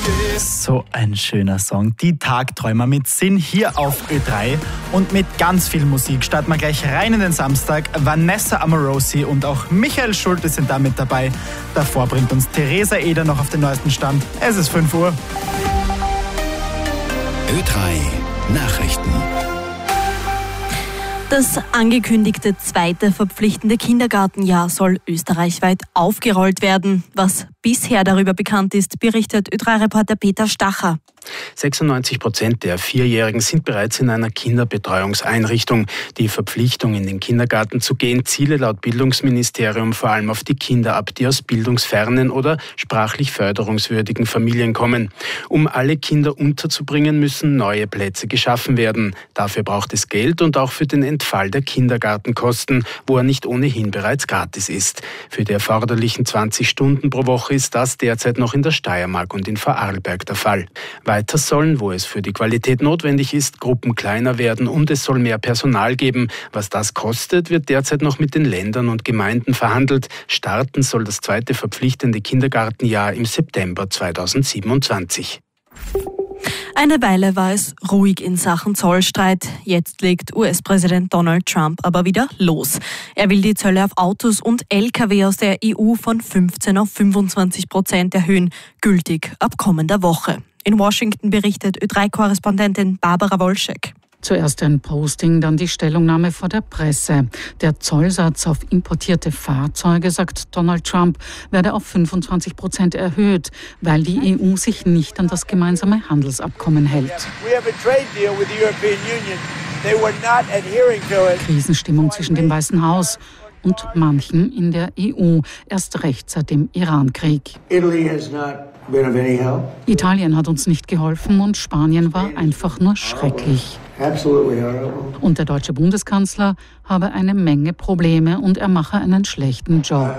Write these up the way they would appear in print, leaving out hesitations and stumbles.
So ein schöner Song. Die Tagträumer mit Sinn hier auf Ö3 und mit ganz viel Musik starten wir gleich rein in den Samstag. Vanessa Amorosi und auch Michael Schulte sind da mit dabei. Davor bringt uns Theresa Eder noch auf den neuesten Stand. Es ist 5 Uhr. Ö3 Nachrichten. Das angekündigte zweite verpflichtende Kindergartenjahr soll österreichweit aufgerollt werden. Was bisher darüber bekannt ist, berichtet Ö3-Reporter Peter Stacher. 96% der Vierjährigen sind bereits in einer Kinderbetreuungseinrichtung. Die Verpflichtung, in den Kindergarten zu gehen, ziele laut Bildungsministerium vor allem auf die Kinder ab, die aus bildungsfernen oder sprachlich förderungswürdigen Familien kommen. Um alle Kinder unterzubringen, müssen neue Plätze geschaffen werden. Dafür braucht es Geld und auch für den Entfall der Kindergartenkosten, wo er nicht ohnehin bereits gratis ist. Für die erforderlichen 20 Stunden pro Woche ist das derzeit noch in der Steiermark und in Vorarlberg der Fall. Weiter sollen, wo es für die Qualität notwendig ist, Gruppen kleiner werden und es soll mehr Personal geben. Was das kostet, wird derzeit noch mit den Ländern und Gemeinden verhandelt. Starten soll das zweite verpflichtende Kindergartenjahr im September 2027. Eine Weile war es ruhig in Sachen Zollstreit. Jetzt legt US-Präsident Donald Trump aber wieder los. Er will die Zölle auf Autos und Lkw aus der EU von 15 auf 25% erhöhen, gültig ab kommender Woche. In Washington berichtet Ö3-Korrespondentin Barbara Wolschek. Zuerst ein Posting, dann die Stellungnahme vor der Presse. Der Zollsatz auf importierte Fahrzeuge, sagt Donald Trump, werde auf 25% erhöht, weil die EU sich nicht an das gemeinsame Handelsabkommen hält. Krisenstimmung zwischen dem Weißen Haus und manchen in der EU, erst recht seit dem Irankrieg. Italien hat uns nicht geholfen und Spanien war einfach nur schrecklich. Und der deutsche Bundeskanzler habe eine Menge Probleme und er mache einen schlechten Job.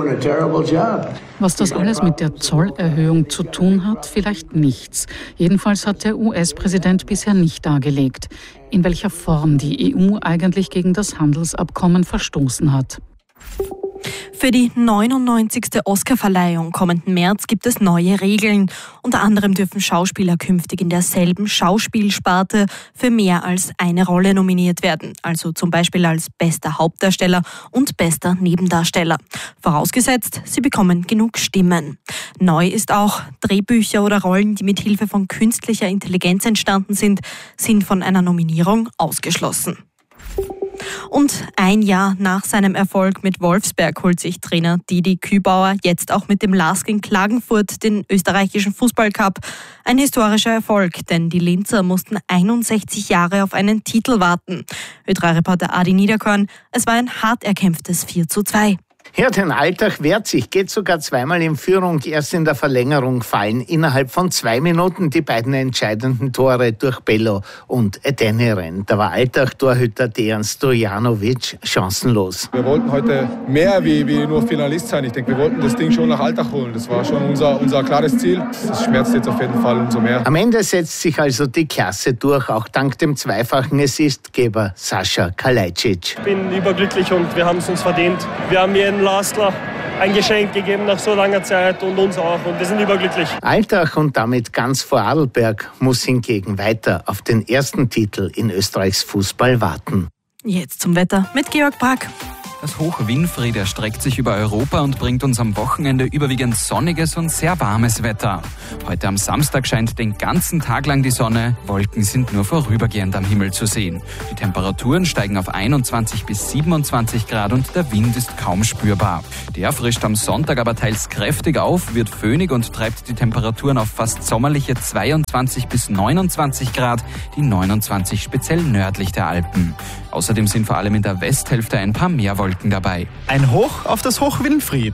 Was das alles mit der Zollerhöhung zu tun hat, vielleicht nichts. Jedenfalls hat der US-Präsident bisher nicht dargelegt, in welcher Form die EU eigentlich gegen das Handelsabkommen verstoßen hat. Für die 99. Oscarverleihung kommenden März gibt es neue Regeln. Unter anderem dürfen Schauspieler künftig in derselben Schauspielsparte für mehr als eine Rolle nominiert werden. Also zum Beispiel als bester Hauptdarsteller und bester Nebendarsteller. Vorausgesetzt, sie bekommen genug Stimmen. Neu ist auch, Drehbücher oder Rollen, die mit Hilfe von künstlicher Intelligenz entstanden sind von einer Nominierung ausgeschlossen. Und ein Jahr nach seinem Erfolg mit Wolfsberg holt sich Trainer Didi Kübauer jetzt auch mit dem LASK in Klagenfurt den österreichischen Fußballcup. Ein historischer Erfolg, denn die Linzer mussten 61 Jahre auf einen Titel warten. Ö3-Reporter Adi Niederkorn, es war ein hart erkämpftes 4:2. Ja, den Alltag wehrt sich, geht sogar zweimal in Führung, erst in der Verlängerung fallen innerhalb von 2 Minuten die beiden entscheidenden Tore durch Bello und Edeniren. Da war Alltag-Torhüter Dejan Stojanovic chancenlos. Wir wollten heute mehr wie nur Finalist sein. Ich denke, wir wollten das Ding schon nach Alltag holen. Das war schon unser klares Ziel. Das schmerzt jetzt auf jeden Fall umso mehr. Am Ende setzt sich also die Klasse durch, auch dank dem zweifachen Assistgeber Sascha Kalajdzic. Ich bin überglücklich und wir haben es uns verdient. Wir haben jeden Lastler ein Geschenk gegeben nach so langer Zeit und uns auch und wir sind überglücklich. Alltag und damit ganz Vorarlberg muss hingegen weiter auf den ersten Titel in Österreichs Fußball warten. Jetzt zum Wetter mit Georg Brack. Das Hoch Winfried erstreckt sich über Europa und bringt uns am Wochenende überwiegend sonniges und sehr warmes Wetter. Heute am Samstag scheint den ganzen Tag lang die Sonne, Wolken sind nur vorübergehend am Himmel zu sehen. Die Temperaturen steigen auf 21 bis 27 Grad und der Wind ist kaum spürbar. Der frischt am Sonntag aber teils kräftig auf, wird föhnig und treibt die Temperaturen auf fast sommerliche 22 bis 29 Grad, die 29 speziell nördlich der Alpen. Außerdem sind vor allem in der Westhälfte ein paar mehr Wolken dabei. Ein Hoch auf das Hoch Winfried.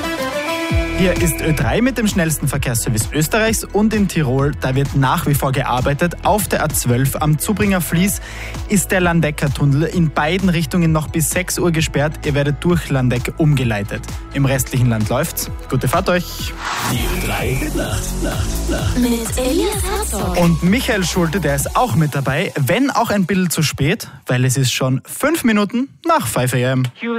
Hier ist Ö3 mit dem schnellsten Verkehrsservice Österreichs und in Tirol. Da wird nach wie vor gearbeitet. Auf der A12 am Zubringer Fließ ist der Landecker-Tunnel in beiden Richtungen noch bis 6 Uhr gesperrt. Ihr werdet durch Landeck umgeleitet. Im restlichen Land läuft's. Gute Fahrt euch. Die Ö3 Nacht. Mit Elias Herzog. Und Michael Schulte, der ist auch mit dabei, wenn auch ein bisschen zu spät, weil es ist schon 5 Minuten nach 5 AM.